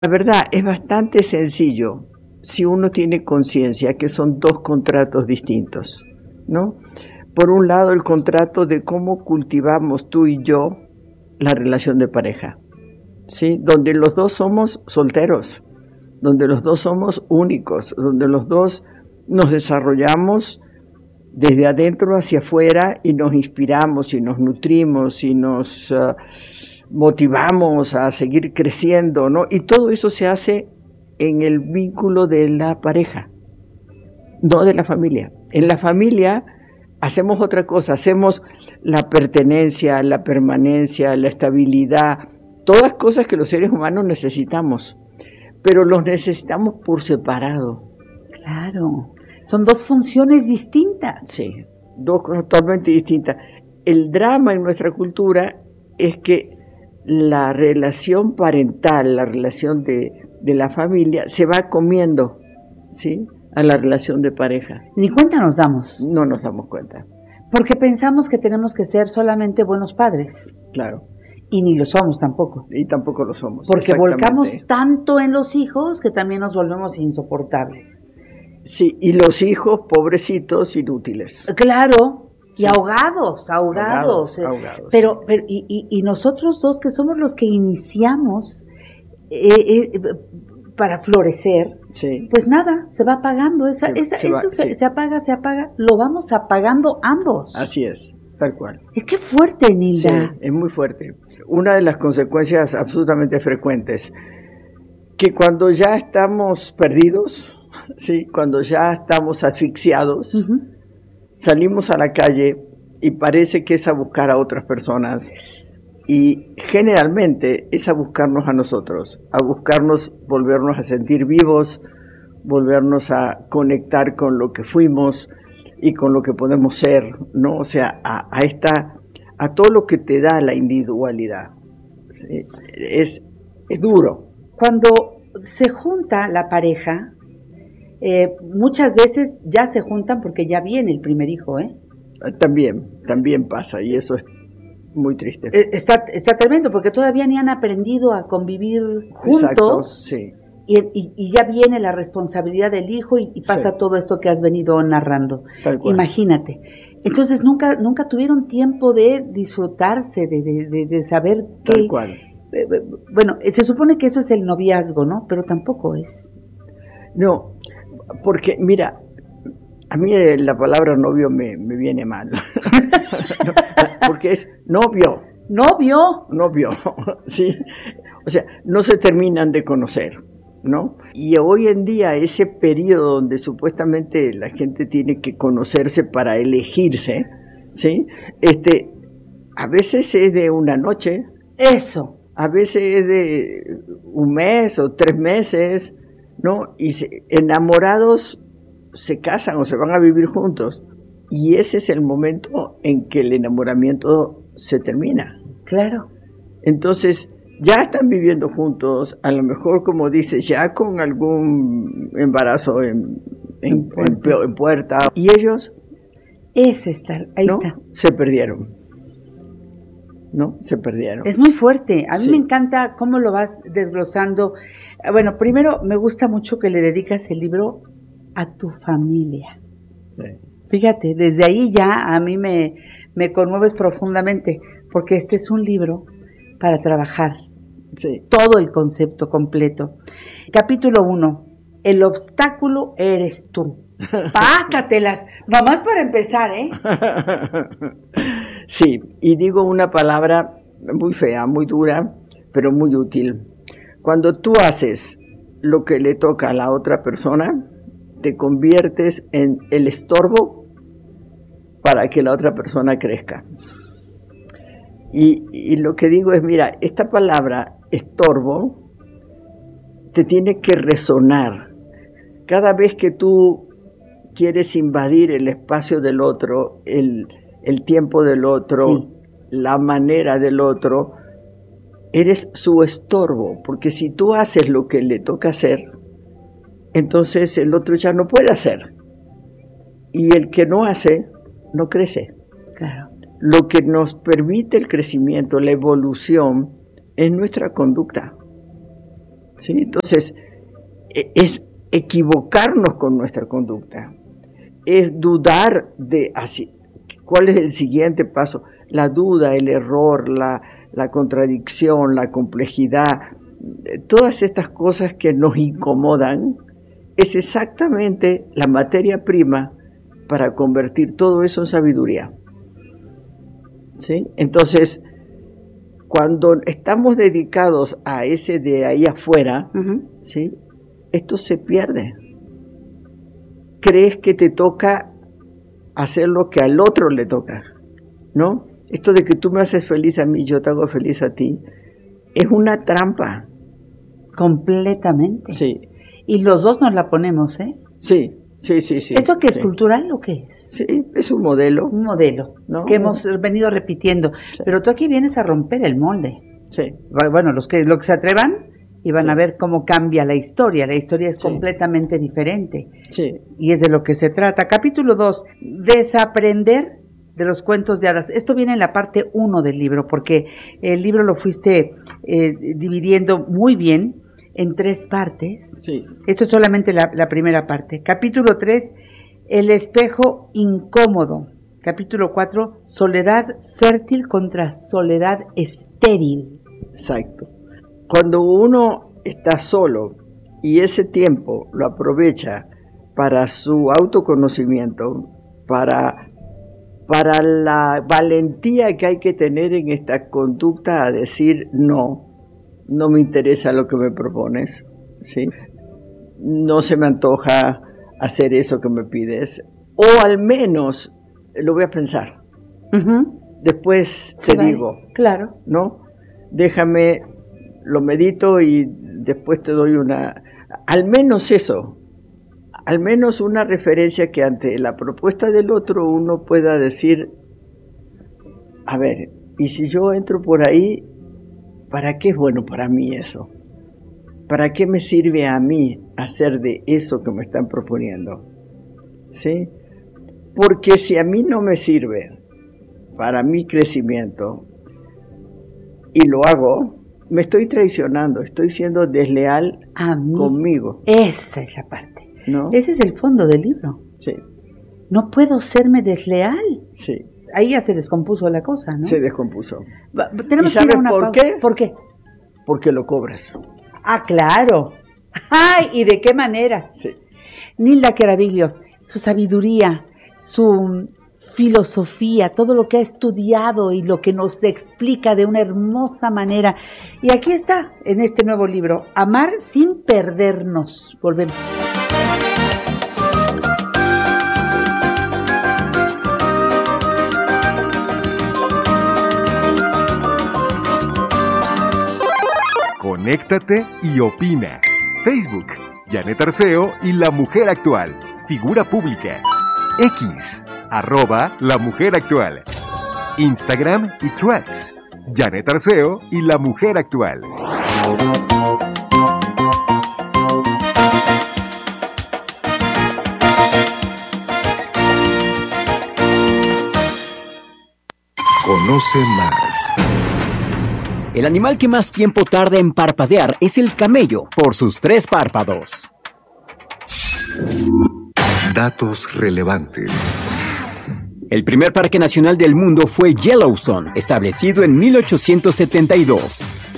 La verdad es bastante sencillo si uno tiene conciencia que son dos contratos distintos, ¿no? Por un lado, el contrato de cómo cultivamos tú y yo la relación de pareja, ¿sí? Donde los dos somos solteros, donde los dos somos únicos, donde los dos nos desarrollamos desde adentro hacia afuera y nos inspiramos y nos nutrimos y nos motivamos a seguir creciendo, ¿no? Y todo eso se hace en el vínculo de la pareja, no de la familia. En la familia hacemos otra cosa, hacemos la pertenencia, la permanencia, la estabilidad, todas cosas que los seres humanos necesitamos, pero los necesitamos por separado. Claro, son dos funciones distintas. Sí, dos cosas totalmente distintas. El drama en nuestra cultura es que la relación parental, la relación de la familia, se va comiendo, ¿sí?, a la relación de pareja. Ni cuenta nos damos. No nos damos cuenta. Porque pensamos que tenemos que ser solamente buenos padres. Claro. Y ni lo somos tampoco. Y tampoco lo somos. Porque volcamos tanto en los hijos que también nos volvemos insoportables. Sí, y los hijos, pobrecitos, inútiles. Claro. Y sí. ahogados. Pero y nosotros dos, que somos los que iniciamos para florecer, sí. Pues nada, se va apagando. Se apaga, lo vamos apagando ambos. Así es, tal cual. Es que fuerte, Nilda. Sí, es muy fuerte. Una de las consecuencias absolutamente frecuentes, que cuando ya estamos perdidos, sí, cuando ya estamos asfixiados, uh-huh, salimos a la calle y parece que es a buscar a otras personas y generalmente es a buscarnos a nosotros, a buscarnos, volvernos a sentir vivos, volvernos a conectar con lo que fuimos y con lo que podemos ser, ¿no? O sea, a todo lo que te da la individualidad. ¿Sí? Es duro. Cuando se junta la pareja, muchas veces ya se juntan porque ya viene el primer hijo, ¿eh? También pasa, y eso es muy triste. Está tremendo, porque todavía ni han aprendido a convivir juntos. Exacto, sí. Y ya viene la responsabilidad del hijo y pasa, sí, todo esto que has venido narrando. Imagínate. Entonces nunca tuvieron tiempo de disfrutarse, de saber qué. Tal cual. Bueno, se supone que eso es el noviazgo, ¿no? Pero tampoco es. No, porque mira, a mí la palabra novio me viene mal. Porque es novio. Novio, sí. O sea, no se terminan de conocer, ¿no? Y hoy en día ese periodo donde supuestamente la gente tiene que conocerse para elegirse, ¿sí? A veces es de una noche. Eso. A veces es de un mes o 3 meses, ¿no? Y enamorados se casan o se van a vivir juntos. Y ese es el momento en que el enamoramiento se termina. Claro. Entonces, ya están viviendo juntos, a lo mejor, como dices, ya con algún embarazo en puerta. Y ellos, ahí ¿no?, está. se perdieron. ¿No? Se perdieron. Es muy fuerte. A mí, sí, me encanta cómo lo vas desglosando. Bueno, primero me gusta mucho que le dedicas el libro a tu familia. Sí. Fíjate, desde ahí ya a mí me conmueves profundamente, porque este es un libro para trabajar, sí, todo el concepto completo. Capítulo 1, el obstáculo eres tú. Pácatelas, nomás para empezar, ¿eh? Sí, y digo una palabra muy fea, muy dura, pero muy útil. Cuando tú haces lo que le toca a la otra persona, te conviertes en el estorbo para que la otra persona crezca. Y lo que digo es, mira, esta palabra estorbo te tiene que resonar. Cada vez que tú quieres invadir el espacio del otro, el tiempo del otro, sí, la manera del otro, eres su estorbo, porque si tú haces lo que le toca hacer, entonces el otro ya no puede hacer. Y el que no hace, no crece. Claro. Lo que nos permite el crecimiento, la evolución, es nuestra conducta. ¿Sí? Entonces, es equivocarnos con nuestra conducta, es dudar de así, cuál es el siguiente paso, la duda, el error, la contradicción, la complejidad, todas estas cosas que nos incomodan, es exactamente la materia prima para convertir todo eso en sabiduría. ¿Sí? Entonces, cuando estamos dedicados a ese de ahí afuera, ¿sí? Esto se pierde. Crees que te toca hacer lo que al otro le toca, ¿no? Esto de que tú me haces feliz a mí, yo te hago feliz a ti, es una trampa. Completamente. Sí. Y los dos nos la ponemos, ¿eh? Sí. ¿Esto qué es cultural o qué es? Sí, es un modelo. Un modelo, ¿no? Que hemos venido repitiendo. Sí. Pero tú aquí vienes a romper el molde. Sí. Bueno, los que se atrevan y van a ver cómo cambia la historia. La historia es completamente diferente. Sí. Y es de lo que se trata. Capítulo 2, desaprender de los cuentos de hadas. Esto viene en la parte 1 del libro, porque el libro lo fuiste dividiendo muy bien en 3 partes. Sí. Esto es solamente la primera parte. Capítulo 3, el espejo incómodo. Capítulo 4, soledad fértil contra soledad estéril. Exacto. Cuando uno está solo y ese tiempo lo aprovecha para su autoconocimiento, para la valentía que hay que tener en esta conducta a decir no me interesa lo que me propones, ¿sí? No se me antoja hacer eso que me pides, o al menos lo voy a pensar. Después te digo, claro, ¿no? Déjame, lo medito y después te doy al menos eso, al menos una referencia que ante la propuesta del otro uno pueda decir, a ver, y si yo entro por ahí, ¿para qué es bueno para mí eso? ¿Para qué me sirve a mí hacer de eso que me están proponiendo? ¿Sí? Porque si a mí no me sirve para mi crecimiento y lo hago, me estoy traicionando, estoy siendo desleal conmigo. Esa es la parte. ¿No? Ese es el fondo del libro. Sí. No puedo serme desleal. Sí. Ahí ya se descompuso la cosa, ¿no? Se descompuso. Tenemos ¿Y sabes por qué? ¿Por qué? Porque lo cobras. Ah, claro. ¡Ay! ¿Y de qué manera? Sí. Nilda Caraviglio, su sabiduría, su filosofía, todo lo que ha estudiado y lo que nos explica de una hermosa manera. Y aquí está, en este nuevo libro, Amar sin perdernos. Volvemos. Conéctate y opina. Facebook, Janet Arceo y La Mujer Actual. Figura pública. X, @La Mujer Actual. Instagram y Threads, Janet Arceo y La Mujer Actual. Conoce más. El animal que más tiempo tarda en parpadear es el camello, por sus 3 párpados. Datos relevantes. El primer parque nacional del mundo fue Yellowstone, establecido en 1872.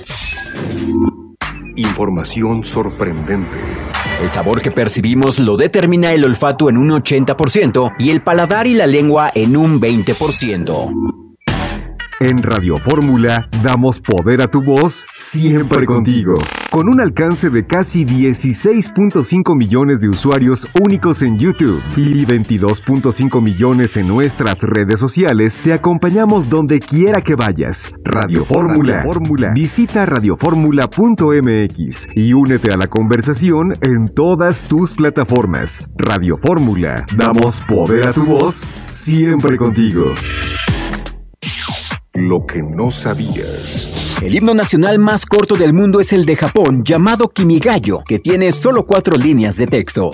Información sorprendente. El sabor que percibimos lo determina el olfato en un 80% y el paladar y la lengua en un 20%. En Radio Fórmula damos poder a tu voz siempre contigo. Con un alcance de casi 16.5 millones de usuarios únicos en YouTube y 22.5 millones en nuestras redes sociales, te acompañamos donde quiera que vayas. Radio Fórmula. Visita radioformula.mx y únete a la conversación en todas tus plataformas. Radio Fórmula. Damos poder a tu voz siempre contigo. Lo que no sabías. El himno nacional más corto del mundo es el de Japón, llamado Kimigayo, que tiene solo 4 líneas de texto.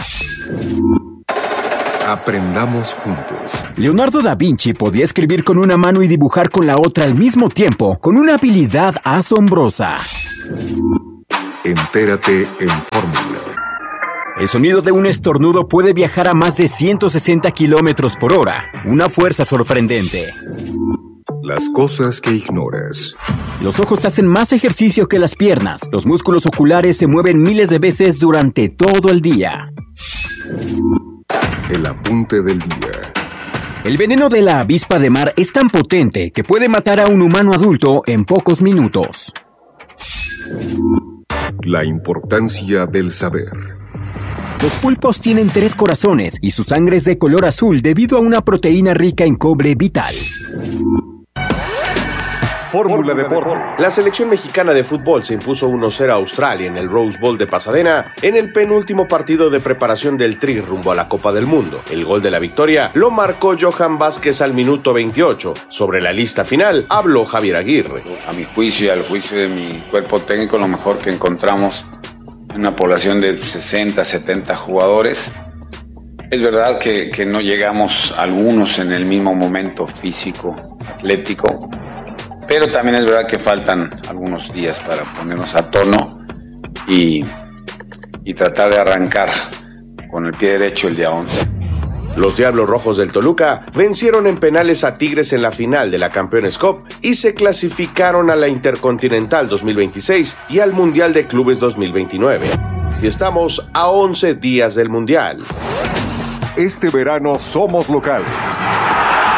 Aprendamos juntos. Leonardo da Vinci podía escribir con una mano y dibujar con la otra al mismo tiempo, con una habilidad asombrosa. Entérate en Fórmula. El sonido de un estornudo puede viajar a más de 160 kilómetros por hora, una fuerza sorprendente. Las cosas que ignoras. Los ojos hacen más ejercicio que las piernas. Los músculos oculares se mueven miles de veces durante todo el día. El apunte del día. El veneno de la avispa de mar es tan potente que puede matar a un humano adulto en pocos minutos. La importancia del saber. Los pulpos tienen 3 corazones y su sangre es de color azul debido a una proteína rica en cobre vital. Fórmula Deportes. La selección mexicana de fútbol se impuso 1-0 a Australia en el Rose Bowl de Pasadena en el penúltimo partido de preparación del Tri rumbo a la Copa del Mundo. El gol de la victoria lo marcó Johan Vázquez al minuto 28. Sobre la lista final habló Javier Aguirre. A mi juicio y al juicio de mi cuerpo técnico, lo mejor que encontramos en una población de 60, 70 jugadores. Es verdad que no llegamos algunos en el mismo momento físico, atlético, pero también es verdad que faltan algunos días para ponernos a tono y tratar de arrancar con el pie derecho el día 11. Los Diablos Rojos del Toluca vencieron en penales a Tigres en la final de la Campeones Cup y se clasificaron a la Intercontinental 2026 y al Mundial de Clubes 2029. Y estamos a 11 días del Mundial. Este verano somos locales.